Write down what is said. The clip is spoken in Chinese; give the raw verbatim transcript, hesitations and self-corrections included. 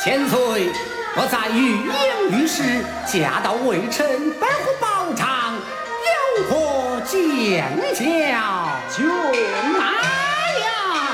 千岁，我在御营御史，驾到微臣百户宝场，有何见教？ 就拿。